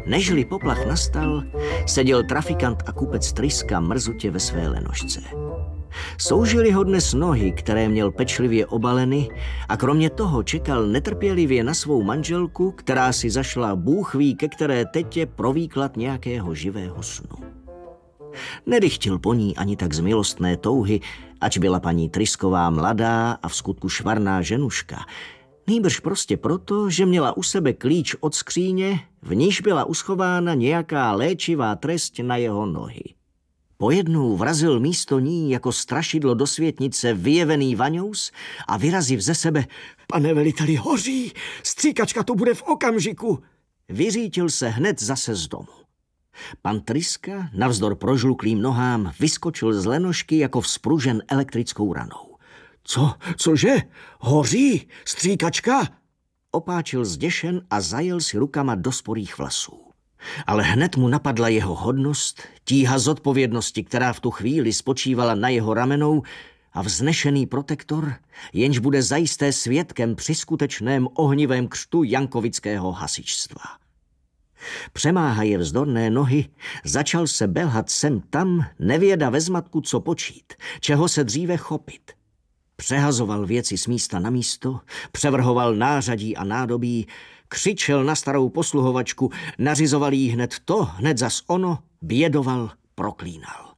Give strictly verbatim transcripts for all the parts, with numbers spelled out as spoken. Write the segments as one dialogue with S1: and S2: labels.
S1: Nežli poplach nastal, seděl trafikant a kupec Tryska mrzutě ve své lenošce. Soužily ho dnes nohy, které měl pečlivě obaleny, a kromě toho čekal netrpělivě na svou manželku, která si zašla bůh ví ke které tetě pro výklad nějakého živého snu. Nedychtil po ní ani tak z milostné touhy, ač byla paní Trysková mladá a v skutku švarná ženuška, nýbrž prostě proto, že měla u sebe klíč od skříně, v níž byla uschována nějaká léčivá trest na jeho nohy. Pojednou vrazil místo ní jako strašidlo do světnice vyjevený Vaňous a vyraziv ze sebe: "Pane veliteli, hoří! Stříkačka tu bude v okamžiku!" Vyřítil se hned zase z domu. Pan Tryska, navzdor prožluklým nohám, vyskočil z lenošky jako vzpružen elektrickou ranou. Co? Cože? Hoří? Stříkačka? Opáčil zděšen a zajel si rukama do sporých vlasů. Ale hned mu napadla jeho hodnost, tíha zodpovědnosti, která v tu chvíli spočívala na jeho ramenou, a vznešený protektor, jenž bude zajisté svědkem při skutečném ohnivém křtu jankovického hasičstva. Přemáhaje vzdorné nohy, začal se belhat sem tam, nevěda ve zmatku, co počít, čeho se dříve chopit. Přehazoval věci z místa na místo, převrhoval nářadí a nádobí, křičel na starou posluhovačku, nařizoval jí hned to, hned zas ono, bědoval, proklínal.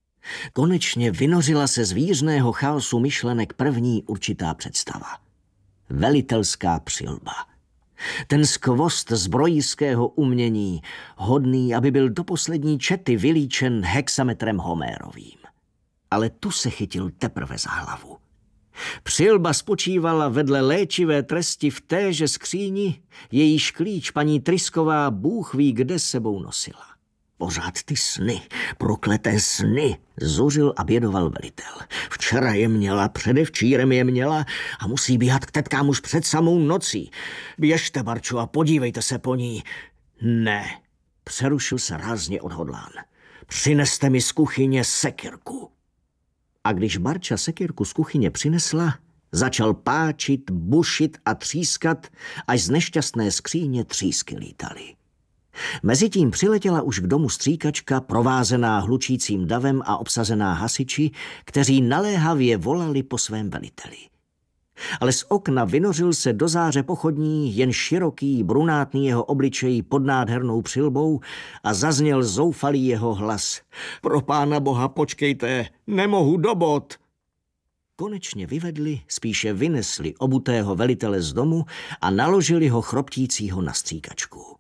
S1: Konečně vynořila se z vířného chaosu myšlenek první určitá představa. Velitelská přilba. Ten skvost zbrojířského umění, hodný, aby byl do poslední čety vylíčen hexametrem Homérovým. Ale tu se chytil teprve za hlavu. Přilba spočívala vedle léčivé tresti v téže skříni, jejíž klíč paní Trysková bůh ví kde sebou nosila. Pořád ty sny, prokleté sny, zuřil a bědoval velitel. Včera je měla, předevčírem je měla a musí běhat k tetkám už před samou nocí. Běžte, Barčo, a podívejte se po ní. Ne, přerušil se rázně odhodlán. Přineste mi z kuchyně sekyrku. A když Barča sekyrku z kuchyně přinesla, začal páčit, bušit a třískat, až z nešťastné skříně třísky lítaly. Mezitím přiletěla už k domu stříkačka, provázená hlučícím davem a obsazená hasiči, kteří naléhavě volali po svém veliteli. Ale z okna vynořil se do záře pochodní jen široký, brunátný jeho obličej pod nádhernou přilbou a zazněl zoufalý jeho hlas. Pro pána boha, počkejte, nemohu do bod. Konečně vyvedli, spíše vynesli obutého velitele z domu a naložili ho chroptícího na stříkačku.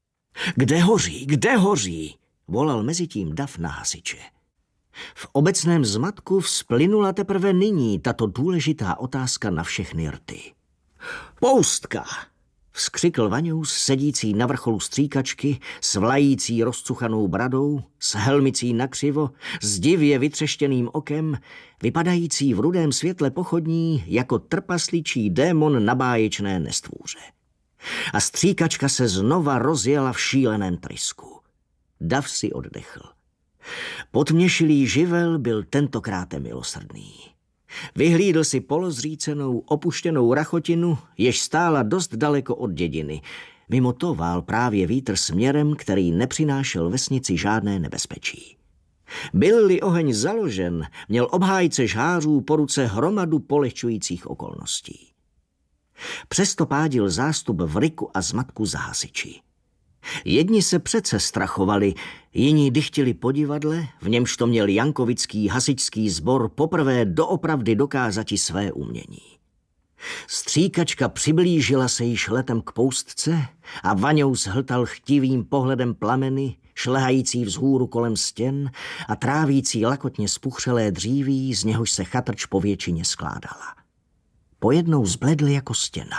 S1: Kde hoří, kde hoří? Volal mezitím dav na hasiče. V obecném zmatku vzplynula teprve nyní tato důležitá otázka na všechny rty. Poustka! Vzkřikl Vaňous, sedící na vrcholu stříkačky, s vlající rozcuchanou bradou, s helmicí nakřivo, s divě vytřeštěným okem, vypadající v rudém světle pochodní jako trpasličí démon na báječné nestvůře. A stříkačka se znova rozjela v šíleném trysku. Dav si oddechl. Potměšilý živel byl tentokrát milosrdný. Vyhlídl si polozřícenou, opuštěnou rachotinu, jež stála dost daleko od dědiny. Mimo to vál právě vítr směrem, který nepřinášel vesnici žádné nebezpečí. Byl-li oheň založen, měl obhájce žhářů po ruce hromadu polehčujících okolností. Přesto pádil zástup v ryku a zmatku za hasiči. Jedni se přece strachovali, jiní dychtili po divadle, v němž to měl jankovický hasičský sbor poprvé doopravdy dokázati své umění. Stříkačka přiblížila se již letem k poustce a Vaňous hltal chtivým pohledem plameny, šlehající vzhůru kolem stěn a trávící lakotně spuchřelé dříví, z něhož se chatrč po většině skládala. Pojednou zbledl jako stěna.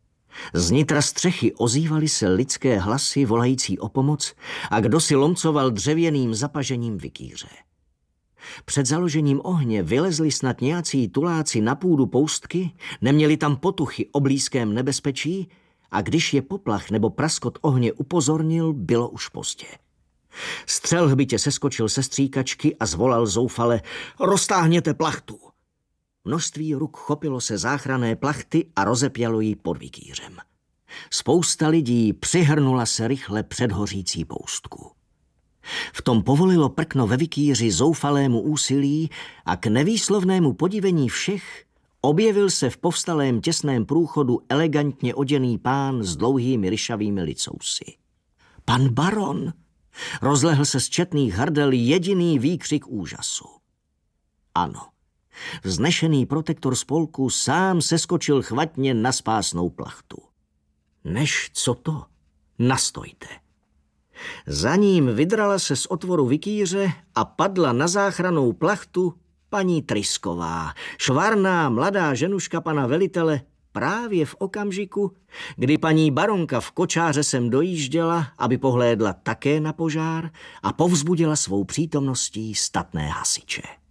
S1: Z nitra střechy ozývaly se lidské hlasy volající o pomoc a kdo si lomcoval dřevěným zapažením vikýře. Před založením ohně vylezli snad nějací tuláci na půdu poustky, neměli tam potuchy o blízkém nebezpečí a když je poplach nebo praskot ohně upozornil, bylo už pozdě. Střel hbitě seskočil se stříkačky a zvolal zoufale: roztáhněte plachtu! Množství ruk chopilo se záchranné plachty a rozepělo ji pod vikýřem. Spousta lidí přihrnula se rychle před hořící poustku. V tom povolilo prkno ve vikýři zoufalému úsilí a k nevýslovnému podivení všech objevil se v povstalém těsném průchodu elegantně oděný pán s dlouhými ryšavými licousy. Pan baron! Rozlehl se z četných hrdel jediný výkřik úžasu. Ano, vznešený protektor spolku sám seskočil chvatně na spásnou plachtu. Než co to? Nastojte. Za ním vydrala se z otvoru vikýře a padla na záchrannou plachtu paní Trysková, švarná mladá ženuška pana velitele, právě v okamžiku, kdy paní baronka v kočáře sem dojížděla, aby pohlédla také na požár a povzbudila svou přítomností statné hasiče.